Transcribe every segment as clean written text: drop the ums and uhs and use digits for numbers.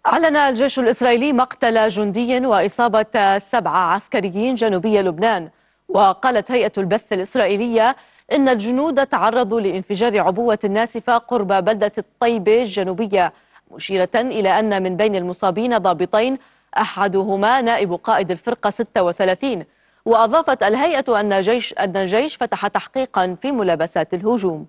أعلن الجيش الإسرائيلي مقتل جندي وإصابة 7 عسكريين جنوبي لبنان. وقالت هيئة البث الإسرائيلية إن الجنود تعرضوا لانفجار عبوة ناسفة قرب بلدة الطيبة الجنوبية، مشيرة إلى أن من بين المصابين ضابطين أحدهما نائب قائد الفرقة 36. وأضافت الهيئة أن الجيش فتح تحقيقا في ملابسات الهجوم.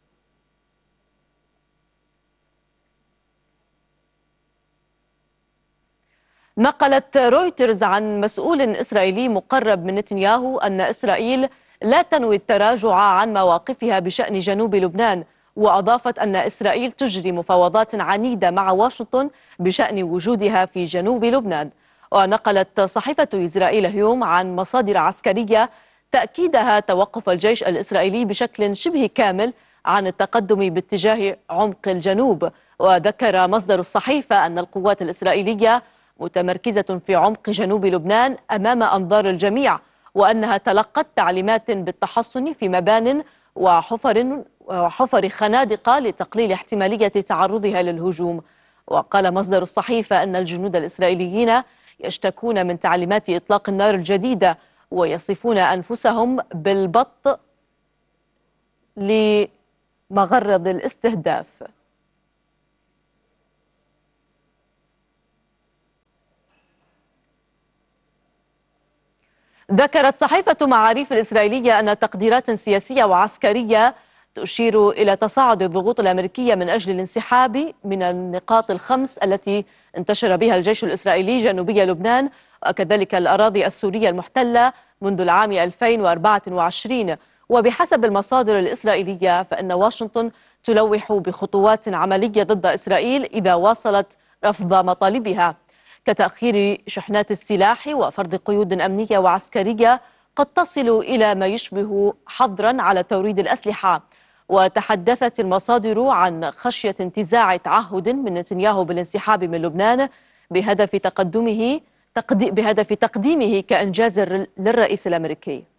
نقلت رويترز عن مسؤول إسرائيلي مقرب من نتنياهو أن إسرائيل لا تنوي التراجع عن مواقفها بشأن جنوب لبنان، وأضافت أن إسرائيل تجري مفاوضات عنيدة مع واشنطن بشأن وجودها في جنوب لبنان. ونقلت صحيفة إسرائيل هيوم عن مصادر عسكرية تأكيدها توقف الجيش الإسرائيلي بشكل شبه كامل عن التقدم باتجاه عمق الجنوب. وذكر مصدر الصحيفة أن القوات الإسرائيلية متمركزة في عمق جنوب لبنان أمام أنظار الجميع، وأنها تلقت تعليمات بالتحصن في مبان وحفر خنادق لتقليل احتمالية تعرضها للهجوم. وقال مصدر الصحيفة أن الجنود الإسرائيليين يشتكون من تعليمات إطلاق النار الجديدة، ويصفون أنفسهم بالبط لمغرض الاستهداف. ذكرت صحيفة معاريف الإسرائيلية أن تقديرات سياسية وعسكرية تشير إلى تصاعد الضغوط الأمريكية من أجل الانسحاب من النقاط الخمس التي انتشر بها الجيش الإسرائيلي جنوبي لبنان، وكذلك الأراضي السورية المحتلة منذ العام 2024. وبحسب المصادر الإسرائيلية فإن واشنطن تلوح بخطوات عملية ضد إسرائيل إذا واصلت رفض مطالبها، كتأخير شحنات السلاح وفرض قيود أمنية وعسكرية قد تصل إلى ما يشبه حظرا على توريد الأسلحة. وتحدثت المصادر عن خشية انتزاع تعهد من نتنياهو بالانسحاب من لبنان بهدف تقديمه كإنجاز للرئيس الأمريكي.